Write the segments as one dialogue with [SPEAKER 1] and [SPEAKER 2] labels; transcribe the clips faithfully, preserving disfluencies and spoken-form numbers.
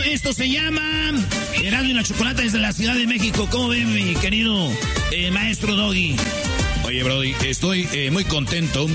[SPEAKER 1] Esto se llama Erasmo y la Chocolata desde la Ciudad de México. ¿Cómo ven, mi querido eh, maestro Doggy?
[SPEAKER 2] Oye, Brody, estoy eh, muy contento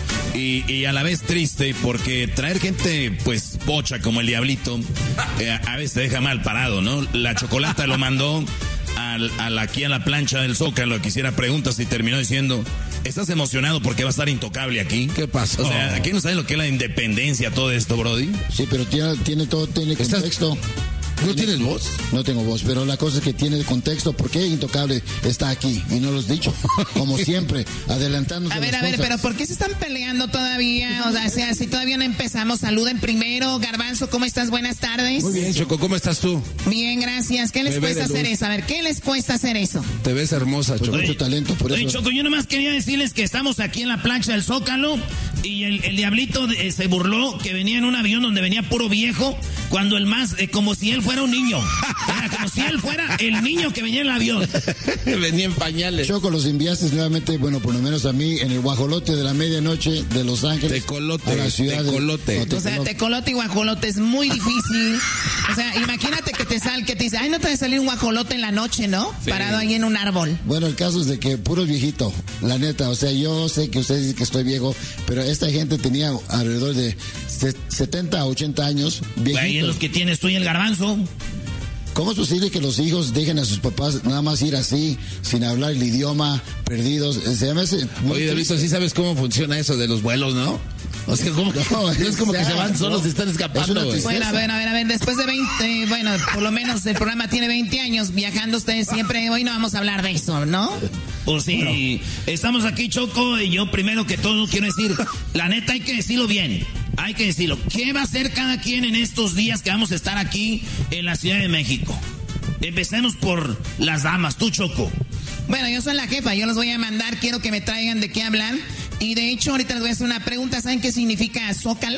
[SPEAKER 2] y, y a la vez triste porque traer gente, pues, pocha como el Diablito, eh, a veces te deja mal parado, ¿no? La Chocolata lo mandó al, al, aquí a la plancha del Zócalo, que hiciera preguntas y terminó diciendo... ¿Estás emocionado porque va a estar intocable aquí?
[SPEAKER 3] ¿Qué pasó?
[SPEAKER 2] O sea, ¿aquí no sabe lo que es la independencia, todo esto, Brody?
[SPEAKER 4] Sí, pero tiene, tiene todo, tiene contexto.
[SPEAKER 3] ¿No tienes voz?
[SPEAKER 4] No tengo voz, pero la cosa es que tiene contexto. ¿Por qué Intocable está aquí? Y no lo has dicho. Como siempre, adelantándonos.
[SPEAKER 5] A ver, a ver, pero ¿por qué se están peleando todavía? O sea, si, si todavía no empezamos, saluden primero. Garbanzo, ¿cómo estás? Buenas tardes.
[SPEAKER 3] Muy bien, Choco, ¿cómo estás tú?
[SPEAKER 5] Bien, gracias. ¿Qué les
[SPEAKER 3] Bebé
[SPEAKER 5] cuesta hacer eso? A ver, ¿qué les cuesta hacer eso?
[SPEAKER 3] Te ves hermosa, Choco.
[SPEAKER 4] Mucho talento, por
[SPEAKER 1] Oye,
[SPEAKER 4] eso.
[SPEAKER 1] Choco, yo nomás quería decirles que estamos aquí en la plancha del Zócalo y el, el Diablito eh, se burló que venía en un avión donde venía puro viejo, cuando el más, eh, como si él fuera un niño. Era como si él fuera el niño que venía en el avión.
[SPEAKER 3] Venía en pañales.
[SPEAKER 4] Choco, los enviaste nuevamente, bueno, por lo menos a mí, en el guajolote de la medianoche de Los Ángeles.
[SPEAKER 3] Tecolote,
[SPEAKER 4] a la ciudad
[SPEAKER 3] tecolote.
[SPEAKER 4] De, no,
[SPEAKER 5] O sea, tecolote y guajolote es muy difícil. O sea, imagínate que te sal, que te dice, ay, no te va a salir un guajolote en la noche, ¿no? Sí. Parado ahí en un árbol.
[SPEAKER 4] Bueno, el caso es de que puro viejito, la neta, o sea, yo sé que ustedes dicen que estoy viejo, pero esta gente tenía alrededor de setenta a ochenta años, viejitos.
[SPEAKER 1] Ahí en los que tienes tú y el Garbanzo.
[SPEAKER 4] ¿Cómo es posible que los hijos dejen a sus papás nada más ir así, sin hablar el idioma, perdidos? Se me hace muy
[SPEAKER 3] Oye, David, sí sabes cómo funciona eso de los vuelos, ¿no? O sea, ¿cómo?
[SPEAKER 4] No,
[SPEAKER 3] No, es como
[SPEAKER 4] sea,
[SPEAKER 3] que se van solos
[SPEAKER 4] no,
[SPEAKER 3] y están escapando, güey.
[SPEAKER 5] Bueno, a ver, a ver, a ver, después de veinte, bueno, por lo menos el programa tiene veinte años viajando ustedes siempre, hoy no vamos a hablar de eso, ¿no?
[SPEAKER 1] Pues sí, bueno. Estamos aquí, Choco, y yo primero que todo quiero decir, la neta hay que decirlo bien, hay que decirlo. ¿Qué va a hacer cada quien en estos días que vamos a estar aquí en la Ciudad de México? Empecemos por las damas, tú, Choco.
[SPEAKER 5] Bueno, yo soy la jefa, yo los voy a mandar, quiero que me traigan de qué hablar. Y de hecho, ahorita les voy a hacer una pregunta, ¿saben qué significa Zócalo?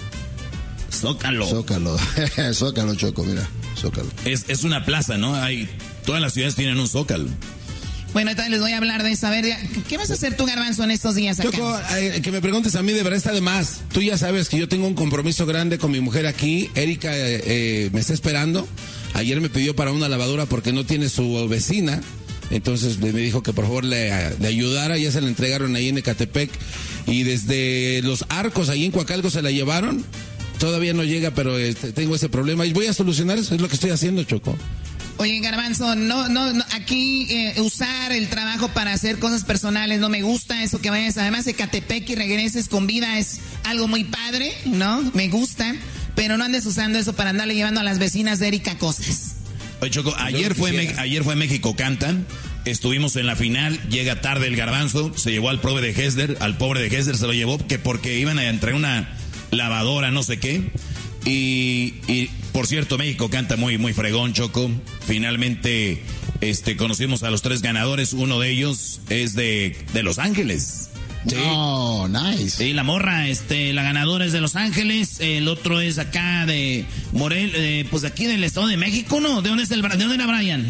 [SPEAKER 1] Zócalo.
[SPEAKER 4] Zócalo, Zócalo, Choco, mira, Zócalo.
[SPEAKER 2] Es, es una plaza, ¿no? Hay, todas las ciudades tienen un Zócalo.
[SPEAKER 5] Bueno, entonces les voy a hablar de eso. A ver, ¿qué vas a hacer tú, Garbanzo, en estos días acá?
[SPEAKER 3] Choco, eh, que me preguntes a mí, de verdad está de más. Tú ya sabes que yo tengo un compromiso grande con mi mujer aquí. Erika eh, eh, me está esperando. Ayer me pidió para una lavadora porque no tiene su vecina. Entonces me dijo que por favor le, le ayudara. Ya se la entregaron ahí en Ecatepec. Y desde Los Arcos, ahí en Coacalco, se la llevaron. Todavía no llega, pero este, tengo ese problema. Y voy a solucionar eso. Es lo que estoy haciendo, Choco.
[SPEAKER 5] Oye, Garbanzo, no, no, no aquí eh, usar el trabajo para hacer cosas personales no me gusta. Eso que vayas, además de Ecatepec y regreses con vida es algo muy padre, ¿no? Me gusta. Pero no andes usando eso para andarle llevando a las vecinas de Erika cosas.
[SPEAKER 2] Oye, Choco, ayer fue, Me- ayer fue México Cantan, estuvimos en la final, llega tarde el Garbanzo, se llevó al pobre de Hesder, al pobre de Hesder se lo llevó que porque iban a entregar una lavadora, no sé qué, y, y por cierto, México Canta muy, muy fregón, Choco. Finalmente, este, conocimos a los tres ganadores, uno de ellos es de, de Los Ángeles.
[SPEAKER 4] Sí. Oh, nice.
[SPEAKER 1] Sí, la morra, este, la ganadora es de Los Ángeles, el otro es acá de Morel, eh, pues de aquí del Estado de México, ¿no? ¿De dónde es el, de dónde era Brian?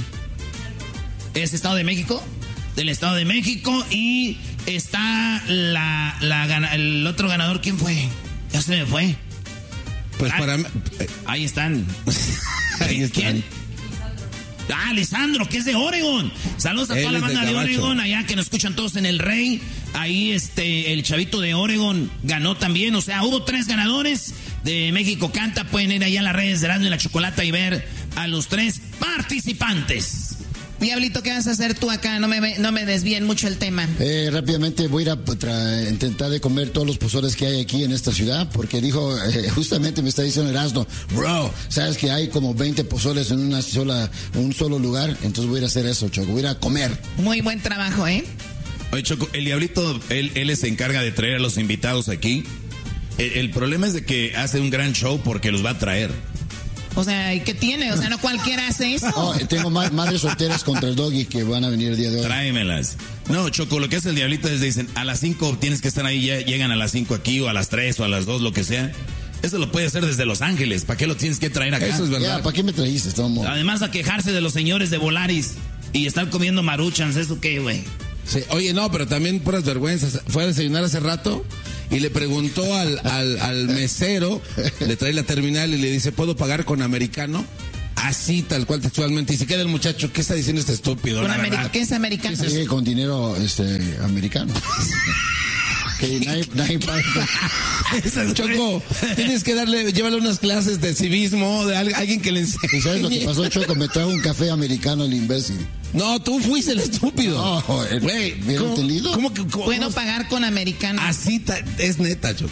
[SPEAKER 1] ¿Es Estado de México? Del Estado de México, y está la, la el otro ganador, ¿quién fue? Ya se me fue.
[SPEAKER 3] Pues
[SPEAKER 1] ah,
[SPEAKER 3] para mí,
[SPEAKER 1] ahí están.
[SPEAKER 3] ahí están.
[SPEAKER 1] ¿Quién? Ah, Lisandro, que es de Oregon. Saludos a
[SPEAKER 3] Él
[SPEAKER 1] toda la
[SPEAKER 3] es de
[SPEAKER 1] banda de,
[SPEAKER 3] Gabacho.
[SPEAKER 1] Oregon, allá que nos escuchan todos en El Rey. Ahí este, el chavito de Oregon ganó también. O sea, hubo tres ganadores de México Canta. Pueden ir allá a las redes de Erasmo y la Chocolata y ver a los tres participantes.
[SPEAKER 5] Diablito, ¿qué vas a hacer tú acá? No me, no me desvíen mucho el tema.
[SPEAKER 4] Eh, rápidamente voy a ir a tra- intentar de comer todos los pozoles que hay aquí en esta ciudad, porque dijo, eh, justamente me está diciendo Erasmo, bro, sabes que hay como veinte pozoles en una sola, un solo lugar, entonces voy a ir a hacer eso, Choco, voy a ir a comer.
[SPEAKER 5] Muy buen trabajo, ¿eh?
[SPEAKER 2] Oye, Choco, el Diablito, él, él se encarga de traer a los invitados aquí. El, el problema es de que hace un gran show porque los va a traer.
[SPEAKER 5] O sea, ¿y qué tiene? O sea, no cualquiera hace eso.
[SPEAKER 4] Oh, tengo ma- madres solteras contra el Doggy que van a venir el día de hoy.
[SPEAKER 2] Tráemelas. No, Choco, lo que hace el Diablito es dicen, a las cinco tienes que estar ahí, ya llegan a las cinco aquí, o a las tres, o a las dos, lo que sea. Eso lo puede hacer desde Los Ángeles. ¿Para qué lo tienes que traer acá?
[SPEAKER 3] Eso es verdad.
[SPEAKER 4] Ya, ¿para qué me trajiste? Estamos...
[SPEAKER 1] Además a quejarse de los señores de Volaris y estar comiendo maruchans, ¿eso qué, güey?
[SPEAKER 3] Sí, oye, no, pero también puras vergüenzas. Fue a desayunar hace rato y le preguntó al, al, al mesero, le trae la terminal y le dice, ¿puedo pagar con americano? Así, tal cual, textualmente. Y se queda el muchacho, ¿qué está diciendo este estúpido?
[SPEAKER 5] Con Ameri- ¿Qué es americano?
[SPEAKER 4] Sí, sí, con dinero este, americano. Que nadie, nadie paga.
[SPEAKER 3] Choco, tienes que darle, llévale unas clases de civismo, de alguien que le enseñe.
[SPEAKER 4] ¿Sabes lo que pasó, Choco? Me trajo un café americano el imbécil.
[SPEAKER 3] No, tú fuiste el estúpido.
[SPEAKER 4] No, el,
[SPEAKER 3] güey,
[SPEAKER 4] ¿me
[SPEAKER 3] ¿cómo,
[SPEAKER 4] entendido?
[SPEAKER 3] ¿cómo que cómo?
[SPEAKER 5] Puedo pagar con americano.
[SPEAKER 3] Así ta, es neta, Choco.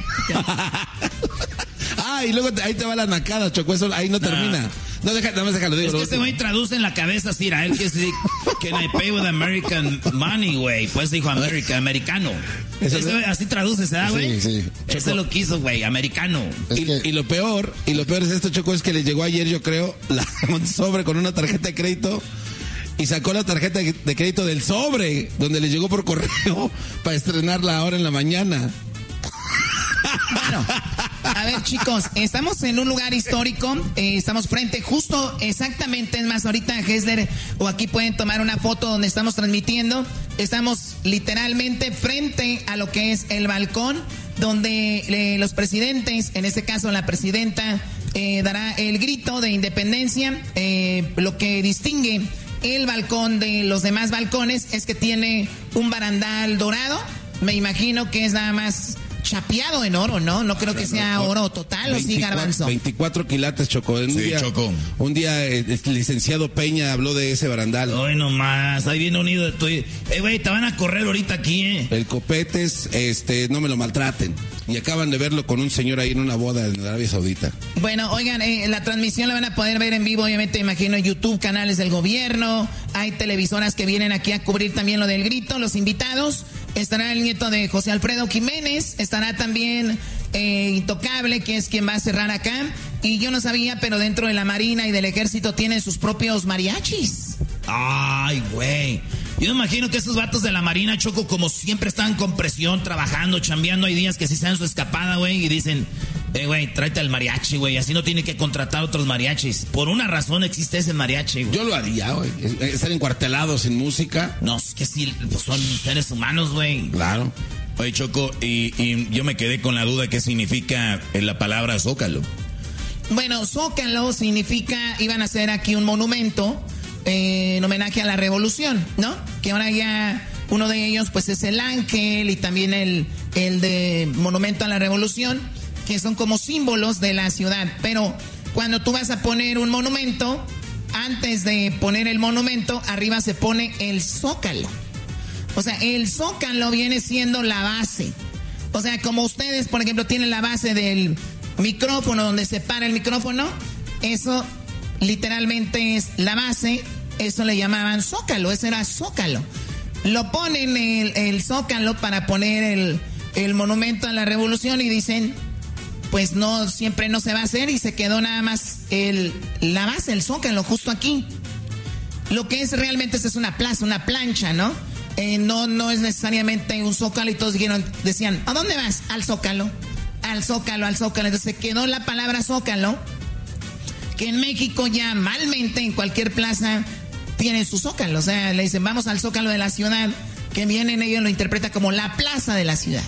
[SPEAKER 3] Ah, y luego te, ahí te va la nacada, Choco, eso ahí no termina. No, deja, nada más déjalo, digo.
[SPEAKER 1] Es que este güey traduce en la cabeza así, a él que sí, can I pay with American money, güey. Pues dijo America, americano. Este güey así traduce, ¿se da, güey?
[SPEAKER 4] Sí, sí.
[SPEAKER 1] Eso lo quiso, güey, americano.
[SPEAKER 3] Y, que... y lo peor, y lo peor es esto, Choco, es que le llegó ayer, yo creo, la, un sobre con una tarjeta de crédito y sacó la tarjeta de crédito del sobre, donde le llegó por correo para estrenarla ahora en la mañana.
[SPEAKER 5] Bueno, a ver, chicos, estamos en un lugar histórico, eh, estamos frente, justo exactamente, es más, ahorita Hessler o aquí pueden tomar una foto donde estamos transmitiendo, estamos literalmente frente a lo que es el balcón, donde eh, los presidentes, en este caso la presidenta, eh, dará el grito de independencia, eh, lo que distingue el balcón de los demás balcones es que tiene un barandal dorado, me imagino que es nada más chapeado en oro, ¿no? No creo que sea oro total, ¿o sí, Garbanzo?
[SPEAKER 3] veinticuatro quilates, Choco. Un
[SPEAKER 2] sí,
[SPEAKER 3] día,
[SPEAKER 2] Choco.
[SPEAKER 3] Un día eh, el licenciado Peña habló de ese barandal.
[SPEAKER 1] Hoy nomás, ahí viene unido de tu... Eh, güey, te van a correr ahorita aquí, ¿eh?
[SPEAKER 3] El Copetes, este, no me lo maltraten. Y acaban de verlo con un señor ahí en una boda en Arabia Saudita.
[SPEAKER 5] Bueno, oigan, eh, la transmisión la van a poder ver en vivo, obviamente, imagino, en YouTube, canales del gobierno. Hay televisoras que vienen aquí a cubrir también lo del grito. Los invitados, estará el nieto de José Alfredo Jiménez, estará también eh, Intocable, que es quien va a cerrar acá. Y yo no sabía, pero dentro de la Marina y del Ejército tienen sus propios mariachis.
[SPEAKER 1] Ay, güey. Yo me imagino que esos vatos de la Marina, Choco, como siempre están con presión, trabajando, chambeando, hay días que sí se dan su escapada, güey, y dicen, eh, güey, tráete al mariachi, güey, así no tiene que contratar otros mariachis. Por una razón existe ese mariachi, güey.
[SPEAKER 3] Yo lo haría, güey. Estar encuartelados sin música.
[SPEAKER 1] No, es que sí, pues son seres humanos, güey.
[SPEAKER 3] Claro.
[SPEAKER 2] Oye, Choco, y, y yo me quedé con la duda qué significa la palabra zócalo.
[SPEAKER 5] Bueno, Zócalo significa, iban a hacer aquí un monumento eh, en homenaje a la revolución, ¿no? Que ahora ya uno de ellos pues es el ángel y también el, el de monumento a la revolución, que son como símbolos de la ciudad. Pero cuando tú vas a poner un monumento, antes de poner el monumento, arriba se pone el zócalo. O sea, el zócalo viene siendo la base. O sea, como ustedes, por ejemplo, tienen la base del micrófono, donde se para el micrófono, eso literalmente es la base, eso le llamaban zócalo, eso era zócalo. Lo ponen el, el zócalo para poner el, el monumento a la revolución y dicen, pues no, siempre no se va a hacer y se quedó nada más el, la base, el zócalo, justo aquí. Lo que es realmente es una plaza, una plancha, ¿no? Eh, no, no es necesariamente un zócalo y todos dijeron, decían, ¿a dónde vas? Al zócalo. Al zócalo, al zócalo. Entonces quedó la palabra zócalo, que en México ya malmente en cualquier plaza tienen su zócalo. O sea, le dicen, vamos al zócalo de la ciudad, que vienen ellos lo interpreta como la plaza de la ciudad.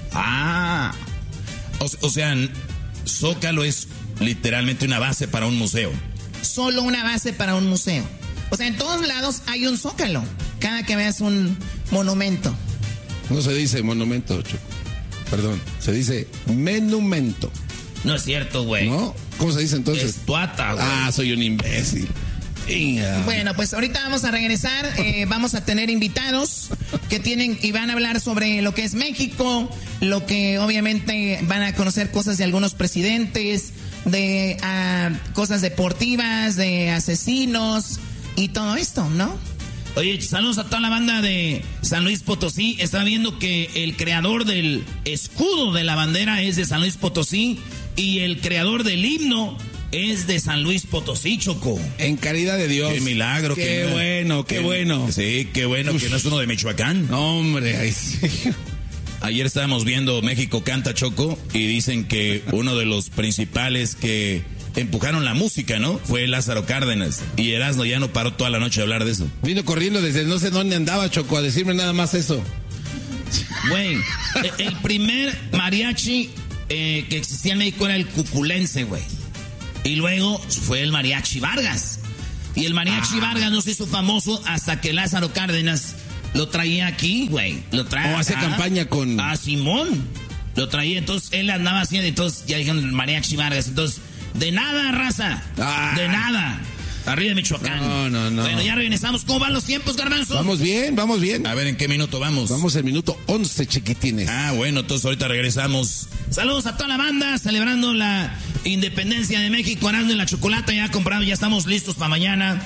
[SPEAKER 2] Ah. O, o sea, zócalo es literalmente una base para un museo.
[SPEAKER 5] Solo una base para un museo. O sea, en todos lados hay un zócalo. Cada que veas un monumento.
[SPEAKER 3] No se dice monumento, Choco. Perdón, se dice menumento.
[SPEAKER 1] No es cierto, güey.
[SPEAKER 3] ¿No? ¿Cómo se dice entonces?
[SPEAKER 1] Estuata, güey.
[SPEAKER 3] Ah, soy un imbécil.
[SPEAKER 5] Inga. Bueno, pues ahorita vamos a regresar. Eh, vamos a tener invitados que tienen y van a hablar sobre lo que es México, lo que obviamente van a conocer cosas de algunos presidentes, de uh, cosas deportivas, de asesinos y todo esto, ¿no?
[SPEAKER 1] Oye, saludos a toda la banda de San Luis Potosí. Está viendo que el creador del escudo de la bandera es de San Luis Potosí y el creador del himno es de San Luis Potosí, Choco.
[SPEAKER 3] En caridad de Dios.
[SPEAKER 2] Qué milagro.
[SPEAKER 3] Qué
[SPEAKER 2] que
[SPEAKER 3] bueno, qué
[SPEAKER 2] que,
[SPEAKER 3] bueno.
[SPEAKER 2] Sí, qué bueno Uf. que no es uno de Michoacán.
[SPEAKER 3] No, hombre, ay, sí.
[SPEAKER 2] Ayer estábamos viendo México Canta, Choco, y dicen que uno de los principales que empujaron la música, ¿no? Fue Lázaro Cárdenas. Y Erasmo ya no paró toda la noche a hablar de eso.
[SPEAKER 3] Vino corriendo desde no sé dónde andaba, Choco, a decirme nada más eso.
[SPEAKER 1] Güey, el primer mariachi eh, que existía en México era el cuculense, güey. Y luego fue el mariachi Vargas. Y el mariachi ah. Vargas no se hizo famoso hasta que Lázaro Cárdenas lo traía aquí, güey. Lo traía.
[SPEAKER 3] O hace campaña con...
[SPEAKER 1] A Simón. Lo traía, entonces él andaba haciendo, entonces ya dijeron el mariachi Vargas. Entonces, de nada, raza. Ah. De nada. Arriba de Michoacán.
[SPEAKER 3] No, no, no.
[SPEAKER 1] Bueno, ya regresamos. ¿Cómo van los tiempos, Garbanzo?
[SPEAKER 3] Vamos bien, vamos bien.
[SPEAKER 2] A ver, ¿en qué minuto vamos?
[SPEAKER 3] Vamos al minuto once, chiquitines.
[SPEAKER 2] Ah, bueno, entonces ahorita regresamos.
[SPEAKER 1] Saludos a toda la banda, celebrando la independencia de México. Erasmo y la Chocolata ya comprado, ya estamos listos para mañana.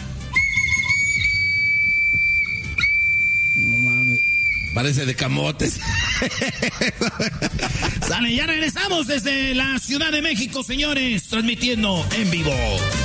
[SPEAKER 3] No mames. Parece de camotes.
[SPEAKER 1] Sale, ya regresamos desde la Ciudad de México, señores, transmitiendo en vivo.